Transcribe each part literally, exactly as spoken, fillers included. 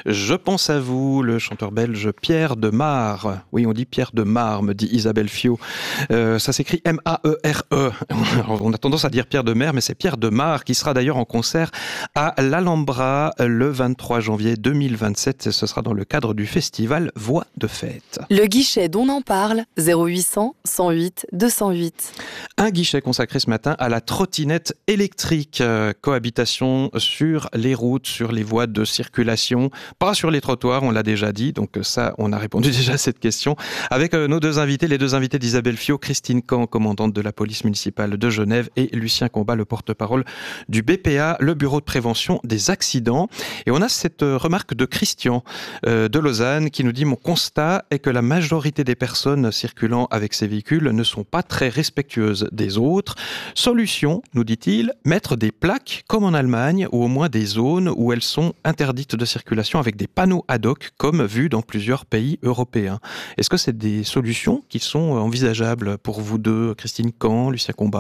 Je pense à vous, le chanteur belge Pierre de Mar. Oui, on dit Pierre de Mar, me dit Isabelle Fiot. Euh, ça s'écrit M A E R E. On a tendance à dire Pierre de Mer, mais c'est Pierre de Mar qui sera d'ailleurs en concert à l'Alhambra le vingt-trois janvier deux mille vingt-sept. Ce sera dans le cadre du festival Voix de Fête. Le guichet dont on en parle, zéro huit cents, cent huit, deux cent huit. Un guichet consacré ce matin à la trottinette électrique. Euh, cohabitation sur les routes, sur les voies de circulation. Pas sur les trottoirs, on l'a déjà dit, donc ça, on a répondu déjà à cette question. Avec euh, nos deux invités, les deux invités d'Isabelle Fiot, Christine Camp, commandante de la police municipale de Genève, et Lucien Combat, le porte-parole du B P A, le bureau de prévention des accidents. Et on a cette euh, remarque de Christian euh, de Lausanne qui nous dit « Mon constat est que la majorité des personnes circulant avec ces véhicules ne sont pas très respectueuses des autres. Solution, nous dit-il, mettre des plaques comme en Allemagne ou au moins des zones où elles sont interdites de circulation avec des panneaux ad hoc, comme vu dans plusieurs pays européens. » Est-ce que c'est des solutions qui sont envisageables pour vous deux, Christine Camp, Lucien Combat ?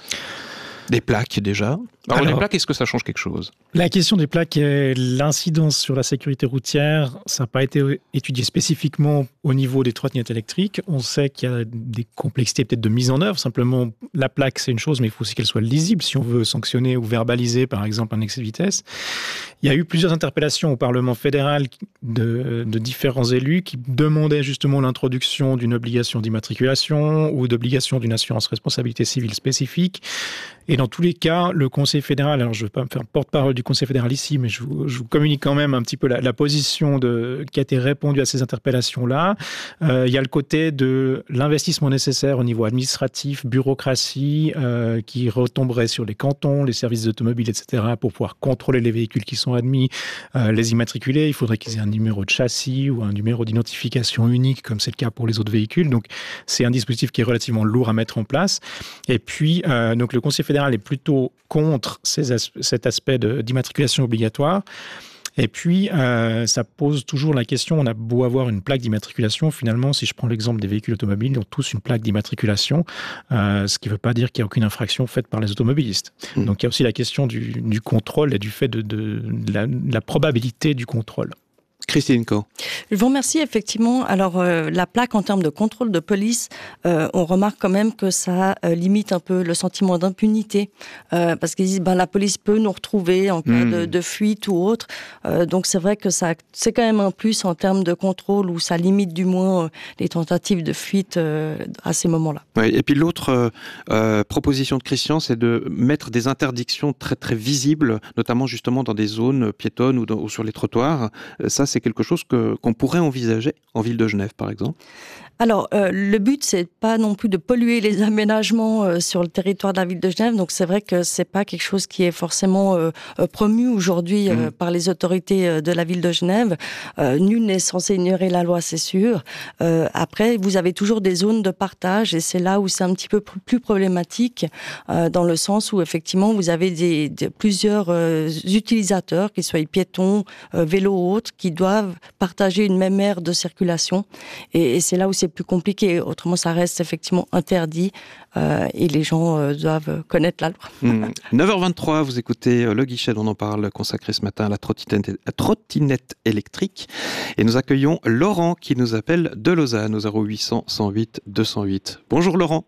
Des plaques déjà. Alors, Alors les plaques, est-ce que ça change quelque chose ? La question des plaques et l'incidence sur la sécurité routière, ça n'a pas été étudié spécifiquement au niveau des trottinettes électriques. On sait qu'il y a des complexités peut-être de mise en œuvre. Simplement, la plaque, c'est une chose, mais il faut aussi qu'elle soit lisible si on veut sanctionner ou verbaliser, par exemple, un excès de vitesse. Il y a eu plusieurs interpellations au Parlement fédéral de, de différents élus qui demandaient justement l'introduction d'une obligation d'immatriculation ou d'obligation d'une assurance responsabilité civile spécifique. Et dans tous les cas, le Conseil fédéral, alors je ne vais pas me faire porte-parole du Conseil fédéral ici, mais je vous, je vous communique quand même un petit peu la, la position de, qui a été répondue à ces interpellations-là. Euh, il y a le côté de l'investissement nécessaire au niveau administratif, bureaucratie, euh, qui retomberait sur les cantons, les services d'automobile, et cetera, pour pouvoir contrôler les véhicules qui sont admis, euh, les immatriculer. Il faudrait qu'ils aient un numéro de châssis ou un numéro d'identification unique, comme c'est le cas pour les autres véhicules. Donc, c'est un dispositif qui est relativement lourd à mettre en place. Et puis, euh, donc le Conseil fédéral est plutôt contre ces as- cet aspect de, d'immatriculation obligatoire. Et puis, euh, ça pose toujours la question, on a beau avoir une plaque d'immatriculation, finalement, si je prends l'exemple des véhicules automobiles, ils ont tous une plaque d'immatriculation, euh, ce qui ne veut pas dire qu'il n'y a aucune infraction faite par les automobilistes. Mmh. Donc, il y a aussi la question du, du contrôle et du fait de, de, de, la, de la probabilité du contrôle. Christine Camp. Je vous remercie, effectivement. Alors, euh, la plaque, en termes de contrôle de police, euh, on remarque quand même que ça euh, limite un peu le sentiment d'impunité. Euh, parce qu'ils disent, ben, la police peut nous retrouver en cas mmh. de, de fuite ou autre. Euh, donc, c'est vrai que ça, c'est quand même un plus en termes de contrôle où ça limite du moins euh, les tentatives de fuite euh, à ces moments-là. Oui, et puis l'autre euh, euh, proposition de Christian, c'est de mettre des interdictions très, très visibles, notamment justement dans des zones piétonnes ou, dans, ou sur les trottoirs. Ça, c'est quelque chose que, qu'on pourrait envisager en ville de Genève, par exemple. Alors, euh, le but, c'est pas non plus de polluer les aménagements euh, sur le territoire de la ville de Genève. Donc, c'est vrai que c'est pas quelque chose qui est forcément euh, promu aujourd'hui euh, mmh. par les autorités euh, de la ville de Genève. Euh, nul n'est censé ignorer la loi, c'est sûr. Euh, après, vous avez toujours des zones de partage et c'est là où c'est un petit peu plus problématique euh, dans le sens où, effectivement, vous avez des, des, plusieurs euh, utilisateurs, qu'ils soient piétons, euh, vélos ou autres, qui doivent partager une même aire de circulation. Et, et c'est là où c'est plus compliqué. Autrement, ça reste effectivement interdit euh, et les gens euh, doivent connaître la loi. Mmh. neuf heures vingt-trois, vous écoutez Le Guichet, on en parle, consacré ce matin à la trottinette, à trottinette électrique. Et nous accueillons Laurent qui nous appelle de Lausanne au zéro huit cents, cent huit, deux cent huit. Bonjour Laurent.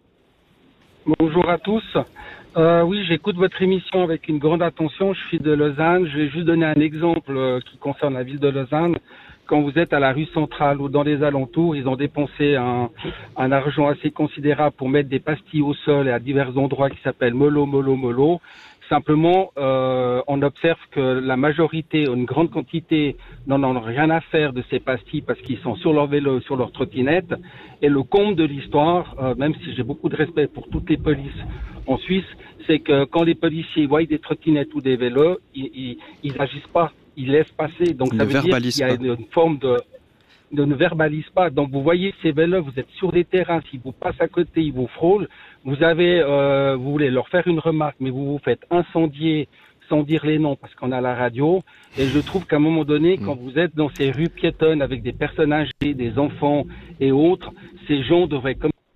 Bonjour à tous. Euh, oui, j'écoute votre émission avec une grande attention. Je suis de Lausanne. Je vais juste donner un exemple euh, qui concerne la ville de Lausanne. Quand vous êtes à la rue centrale ou dans les alentours, ils ont dépensé un, un argent assez considérable pour mettre des pastilles au sol et à divers endroits qui s'appellent mollo, mollo, mollo. Simplement, euh, on observe que la majorité, une grande quantité, n'en ont rien à faire de ces pastilles parce qu'ils sont sur leur vélo, sur leur trottinette. Et le comble de l'histoire, euh, même si j'ai beaucoup de respect pour toutes les polices en Suisse, c'est que quand les policiers voient des trottinettes ou des vélos, ils, ils, ils agissent pas. Ils laissent passer. Donc ça veut dire qu'il y a une, une forme de, de ne verbalise pas. Donc vous voyez ces vélos, vous êtes sur des terrains, s'ils vous passent à côté, ils vous frôlent. Vous avez, euh, vous voulez leur faire une remarque, mais vous vous faites incendier sans dire les noms parce qu'on a la radio. Et je trouve qu'à un moment donné, mmh. quand vous êtes dans ces rues piétonnes avec des personnes âgées, des enfants et autres, ces gens devraient commencer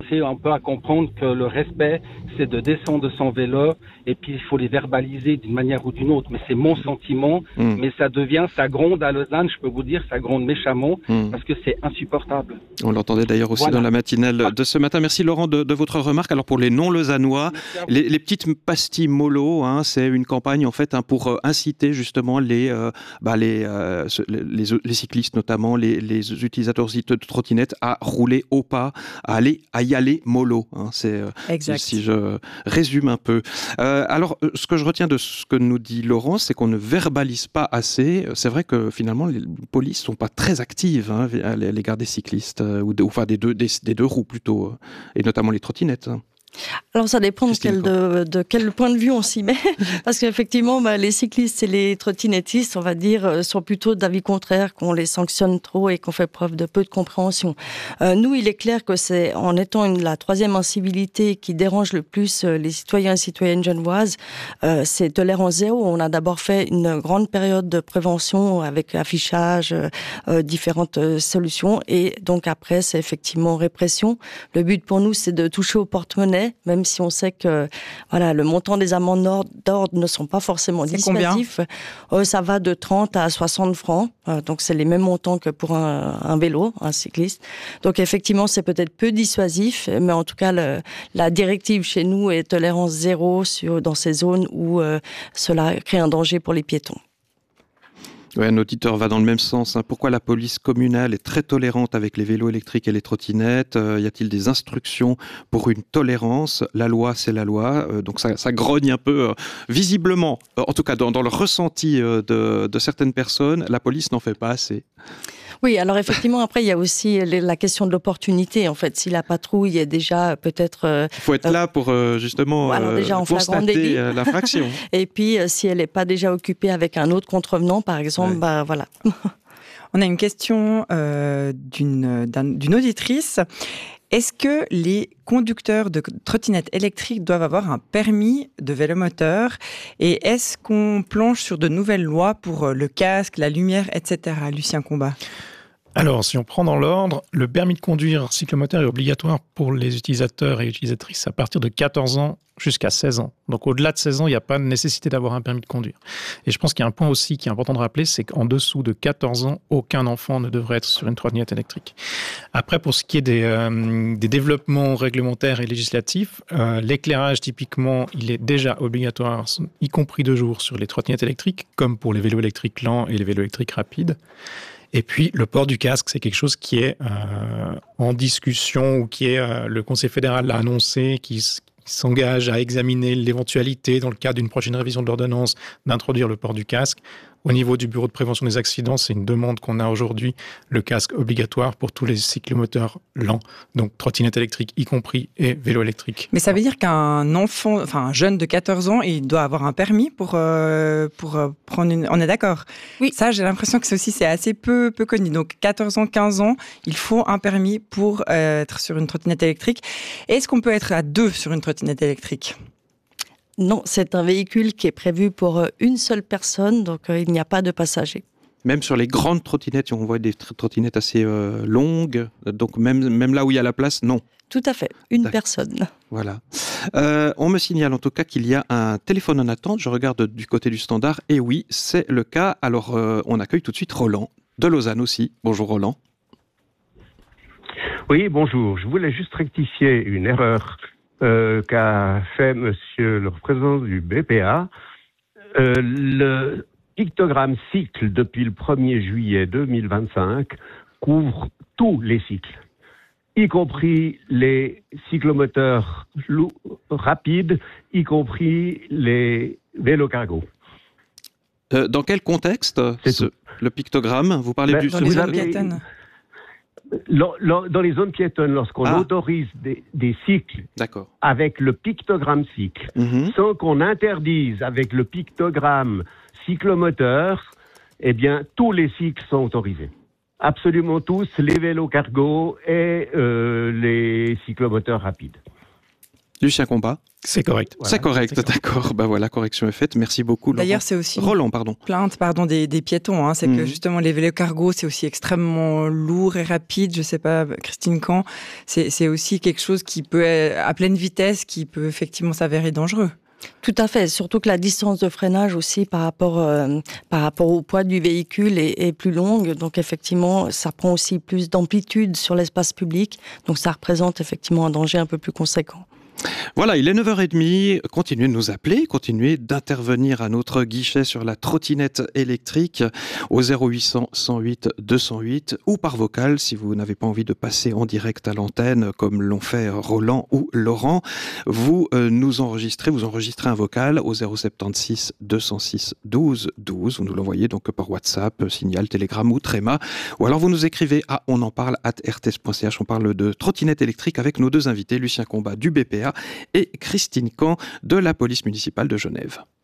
commencer un peu à comprendre que le respect, c'est de descendre de son vélo et puis il faut les verbaliser d'une manière ou d'une autre. Mais c'est mon sentiment, mmh. mais ça devient, ça gronde à Lausanne, je peux vous dire, ça gronde méchamment mmh. parce que c'est insupportable. On l'entendait d'ailleurs aussi voilà. dans la matinale de ce matin. Merci Laurent de, de votre remarque. Alors pour les non-lausannois, les, les petites pastilles mollo, hein, c'est une campagne en fait hein, pour euh, inciter justement les, euh, bah, les, euh, les, les, les cyclistes notamment, les, les utilisateurs de trottinettes à rouler au pas, à aller à y aller mollo. Hein, c'est euh, si je résume un peu. Euh, alors ce que je retiens de ce que nous dit Laurent, c'est qu'on ne verbalise pas assez. C'est vrai que finalement les polices sont pas très actives hein, à l'égard des cyclistes euh, ou, de, ou enfin des deux des, des deux roues plutôt euh, et notamment les trottinettes. Hein. Alors ça dépend de quel, de, de quel point de vue on s'y met, parce qu'effectivement bah, les cyclistes et les trottinettistes, on va dire, sont plutôt d'avis contraire, qu'on les sanctionne trop et qu'on fait preuve de peu de compréhension. Euh, nous, il est clair que c'est en étant une, la troisième incivilité qui dérange le plus les citoyens et citoyennes genevoises, euh, c'est tolérance zéro. On a d'abord fait une grande période de prévention avec affichage, euh, différentes euh, solutions, et donc après c'est effectivement répression. Le but pour nous, c'est de toucher au porte-monnaie, même si on sait que voilà, le montant des amendes d'ordre ne sont pas forcément c'est dissuasifs. Euh, ça va de trente à soixante francs, euh, donc c'est les mêmes montants que pour un, un vélo, un cycliste. Donc effectivement, c'est peut-être peu dissuasif, mais en tout cas, le, la directive chez nous est tolérance zéro sur, dans ces zones où euh, cela crée un danger pour les piétons. Ouais, un auditeur va dans le même sens. Hein. Pourquoi la police communale est très tolérante avec les vélos électriques et les trottinettes ? euh, Y a-t-il des instructions pour une tolérance ? La loi, c'est la loi. Euh, donc ça, ça grogne un peu, euh, visiblement, euh, en tout cas dans, dans le ressenti euh, de, de certaines personnes, la police n'en fait pas assez. Oui, alors effectivement, après, il y a aussi la question de l'opportunité. En fait, si la patrouille est déjà peut-être... Il euh, faut être là pour euh, justement alors déjà, euh, constater euh, l'infraction. Et puis, euh, si elle n'est pas déjà occupée avec un autre contrevenant, par exemple, ouais. bah voilà. On a une question euh, d'une, d'un, d'une auditrice. Est-ce que les conducteurs de trottinettes électriques doivent avoir un permis de vélomoteur ? Et est-ce qu'on planche sur de nouvelles lois pour le casque, la lumière, et cetera. Lucien Combat. Alors, si on prend dans l'ordre, le permis de conduire cyclomoteur est obligatoire pour les utilisateurs et utilisatrices à partir de quatorze ans jusqu'à seize ans. Donc, au-delà de seize ans, il n'y a pas de nécessité d'avoir un permis de conduire. Et je pense qu'il y a un point aussi qui est important de rappeler, c'est qu'en dessous de quatorze ans, aucun enfant ne devrait être sur une trottinette électrique. Après, pour ce qui est des, euh, des développements réglementaires et législatifs, euh, l'éclairage, typiquement, il est déjà obligatoire, y compris de jour, sur les trottinettes électriques, comme pour les vélos électriques lents et les vélos électriques rapides. Et puis, le port du casque, c'est quelque chose qui est euh, en discussion ou qui est, euh, le Conseil fédéral l'a annoncé, qui, qui s'engage à examiner l'éventualité, dans le cadre d'une prochaine révision de l'ordonnance, d'introduire le port du casque. Au niveau du bureau de prévention des accidents, c'est une demande qu'on a aujourd'hui, le casque obligatoire pour tous les cyclomoteurs lents, donc trottinettes électriques y compris et vélos électriques. Mais ça veut dire qu'un enfant, enfin un jeune de quatorze ans, il doit avoir un permis pour, euh, pour euh, prendre une... On est d'accord ? Oui. Ça, j'ai l'impression que ça aussi, c'est assez peu, peu connu. Donc quatorze ans, quinze ans, il faut un permis pour euh, être sur une trottinette électrique. Est-ce qu'on peut être à deux sur une trottinette électrique ? Non, c'est un véhicule qui est prévu pour une seule personne, donc euh, il n'y a pas de passagers. Même sur les grandes trottinettes, on voit des trottinettes assez euh, longues, donc même, même là où il y a la place, non. Tout à fait, une D'accord. personne. Voilà. Euh, on me signale en tout cas qu'il y a un téléphone en attente, je regarde du côté du standard, et oui, c'est le cas. Alors euh, on accueille tout de suite Roland, de Lausanne aussi. Bonjour Roland. Oui, bonjour. Je voulais juste rectifier une erreur Euh, qu'a fait monsieur le représentant du B P A. Euh, le pictogramme cycle depuis le premier juillet deux mille vingt-cinq couvre tous les cycles, y compris les cyclomoteurs lou- rapides, y compris les vélos cargo. Euh, dans quel contexte ce, le pictogramme ? Vous parlez ben, du... Dans les zones piétonnes. Dans les zones piétonnes, lorsqu'on ah. autorise des, des cycles D'accord. avec le pictogramme cycle, mm-hmm. sans qu'on interdise avec le pictogramme cyclomoteur, eh bien, tous les cycles sont autorisés. Absolument tous, les vélos cargo et euh, les cyclomoteurs rapides. Lucien Combat. C'est correct. Voilà, c'est correct, c'est d'accord. Ben voilà, correction est faite. Merci beaucoup, Laurent. D'ailleurs, c'est aussi Roland, pardon. Plainte, pardon, des, des piétons. Hein. C'est mmh. que justement, les vélos cargo, c'est aussi extrêmement lourd et rapide. Je sais pas, Christine Camp, c'est, c'est aussi quelque chose qui peut, à pleine vitesse, qui peut effectivement s'avérer dangereux. Tout à fait, surtout que la distance de freinage aussi par rapport, euh, par rapport au poids du véhicule est, est plus longue. Donc effectivement, ça prend aussi plus d'amplitude sur l'espace public. Donc ça représente effectivement un danger un peu plus conséquent. Voilà, il est neuf heures trente, continuez de nous appeler, continuez d'intervenir à notre guichet sur la trottinette électrique au zéro huit cents, cent huit, deux cent huit ou par vocal si vous n'avez pas envie de passer en direct à l'antenne comme l'ont fait Roland ou Laurent. Vous euh, nous enregistrez, vous enregistrez un vocal au zéro sept six, deux cent six, douze douze. Vous nous l'envoyez donc par WhatsApp, Signal, Telegram ou Tréma. Ou alors vous nous écrivez à on en parle arobase r t s point c h. On parle de trottinette électrique avec nos deux invités, Lucien Combat du B P A et Christine Camp de la police municipale de Genève.